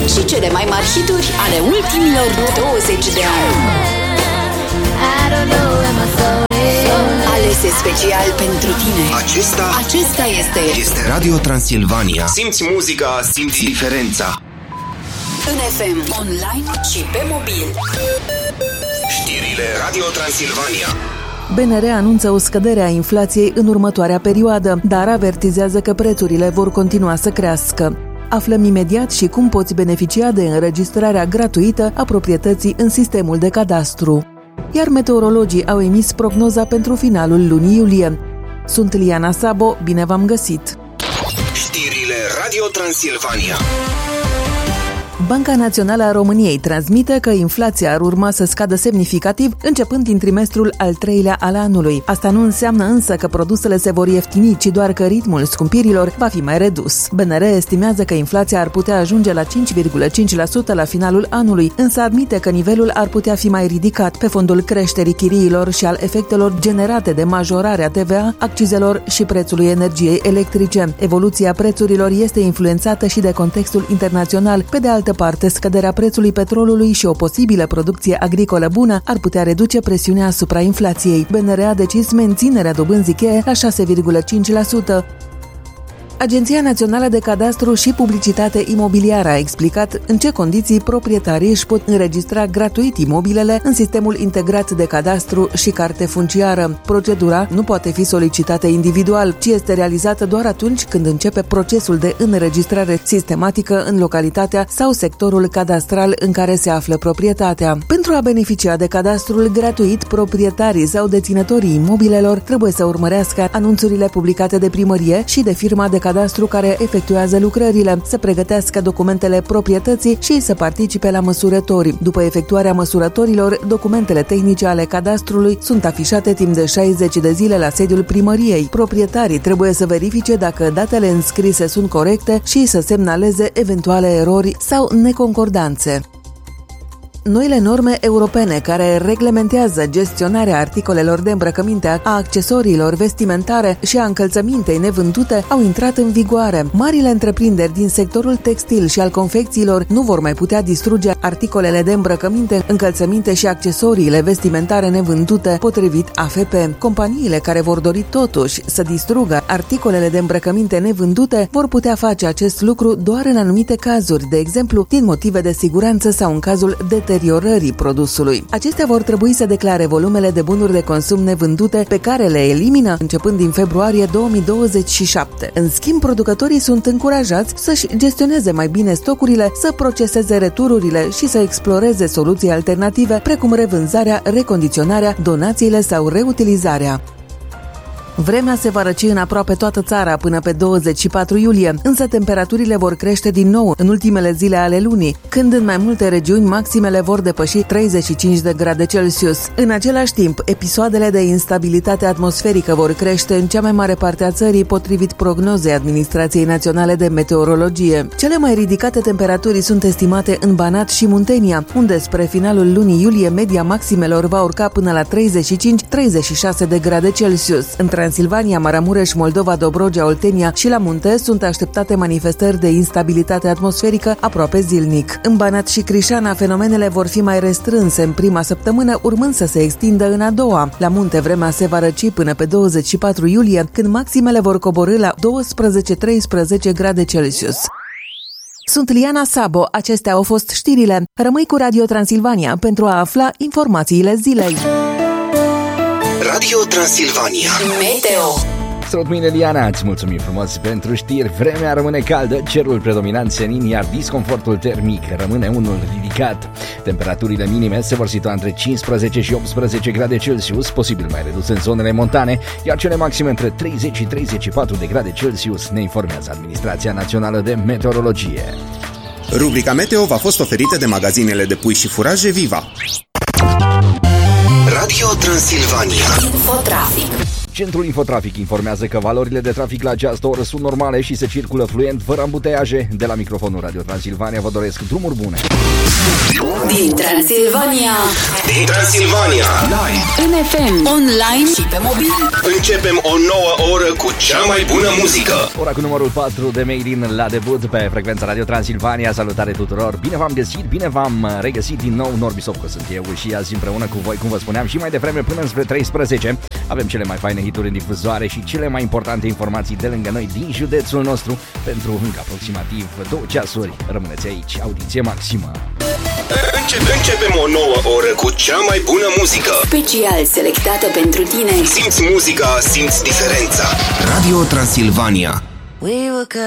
și cele mai mari hituri ale ultimilor 20 de ani. Alese special pentru tine. Acesta este Radio Transilvania. Simți muzica, simți diferența. în FM, online și pe mobil. Știrile Radio Transilvania. BNR anunță o scădere a inflației în următoarea perioadă, dar avertizează că prețurile vor continua să crească. Aflăm imediat și cum poți beneficia de înregistrarea gratuită a proprietății în sistemul de cadastru. Iar meteorologii au emis prognoza pentru finalul lunii iulie. Sunt Liana Sabo, bine v-am găsit! Știrile Radio Transilvania. Banca Națională a României transmite că inflația ar urma să scadă semnificativ începând din trimestrul al treilea al anului. Asta nu înseamnă însă că produsele se vor ieftini, ci doar că ritmul scumpirilor va fi mai redus. BNR estimează că inflația ar putea ajunge la 5,5% la finalul anului, însă admite că nivelul ar putea fi mai ridicat pe fondul creșterii chiriilor și al efectelor generate de majorarea TVA, accizelor și prețului energiei electrice. Evoluția prețurilor este influențată și de contextul internațional. Pe de altă parte, scăderea prețului petrolului și o posibilă producție agricolă bună ar putea reduce presiunea asupra inflației. BNR a decis menținerea dobânzii cheie la 6,5%. Agenția Națională de Cadastru și Publicitate Imobiliară a explicat în ce condiții proprietarii își pot înregistra gratuit imobilele în sistemul integrat de cadastru și carte funciară. Procedura nu poate fi solicitată individual, ci este realizată doar atunci când începe procesul de înregistrare sistematică în localitatea sau sectorul cadastral în care se află proprietatea. Pentru a beneficia de cadastrul gratuit, proprietarii sau deținătorii imobilelor trebuie să urmărească anunțurile publicate de primărie și de firma de cadastru care efectuează lucrările, să pregătească documentele proprietății și să participe la măsurători. După efectuarea măsurătorilor, documentele tehnice ale cadastrului sunt afișate timp de 60 de zile la sediul primăriei. Proprietarii trebuie să verifice dacă datele înscrise sunt corecte și să semnaleze eventuale erori sau neconcordanțe. Noile norme europene care reglementează gestionarea articolelor de îmbrăcăminte, a accesoriilor vestimentare și a încălțămintei nevândute au intrat în vigoare. Marile întreprinderi din sectorul textil și al confecțiilor nu vor mai putea distruge articolele de îmbrăcăminte, încălțăminte și accesoriile vestimentare nevândute, potrivit AFP. Companiile care vor dori totuși să distrugă articolele de îmbrăcăminte nevândute vor putea face acest lucru doar în anumite cazuri, de exemplu, din motive de siguranță sau în cazul deteriorării produsului. Acestea vor trebui să declare volumele de bunuri de consum nevândute pe care le elimină începând din februarie 2027. În schimb, producătorii sunt încurajați să-și gestioneze mai bine stocurile, să proceseze retururile și să exploreze soluții alternative, precum revânzarea, recondiționarea, donațiile sau reutilizarea. Vremea se va răci în aproape toată țara până pe 24 iulie, însă temperaturile vor crește din nou în ultimele zile ale lunii, când în mai multe regiuni maximele vor depăși 35 de grade Celsius. În același timp, episoadele de instabilitate atmosferică vor crește în cea mai mare parte a țării, potrivit prognozei Administrației Naționale de Meteorologie. Cele mai ridicate temperaturi sunt estimate în Banat și Muntenia, unde spre finalul lunii iulie media maximelor va urca până la 35-36 de grade Celsius. În Transilvania, Maramureș, Moldova, Dobrogea, Oltenia și la munte sunt așteptate manifestări de instabilitate atmosferică aproape zilnic. În Banat și Crișana, fenomenele vor fi mai restrânse în prima săptămână, urmând să se extindă în a doua. La munte, vremea se va răci până pe 24 iulie, când maximele vor coborî la 12-13 grade Celsius. Sunt Liana Sabo, acestea au fost știrile. Rămâi cu Radio Transilvania pentru a afla informațiile zilei. Radio Transilvania. Meteo. Salut, mine Liana, îți mulțumim frumos pentru știri. Vremea rămâne caldă, cerul predominant senin, iar disconfortul termic rămâne unul ridicat. Temperaturile minime se vor situa între 15 și 18 grade Celsius, posibil mai redus în zonele montane, iar cele maxime între 30 și 34 de grade Celsius, ne informează Administrația Națională de Meteorologie. Rubrica Meteo v-a fost oferită de magazinele de pui și furaje Viva. Radio Transilvania. Infotrafic. Centrul Infotrafic informează că valorile de trafic la această oră sunt normale și se circulă fluent, fără ambuteiaje. De la microfonul Radio Transilvania vă doresc drumuri bune. Din Transilvania. Din Transilvania. Live. În FM, online și pe mobil. Începem o nouă oră cu cea mai bună muzică. Ora cu numărul 4 de Made in la debut pe frecvența Radio Transilvania. Salutare tuturor! Bine v-am găsit, bine v-am regăsit din nou. Norbi Sofco sunt eu și azi împreună cu voi, cum vă spuneam și mai devreme, până spre 13. Avem cele mai faine hituri în difuzoare și cele mai importante informații de lângă noi din județul nostru pentru încă aproximativ 2 ceasuri. Rămâneți aici, audiție maximă. Începem o nouă oră cu cea mai bună muzică. Special selectată pentru tine. Simți muzica, simți diferența. Radio Transilvania. We were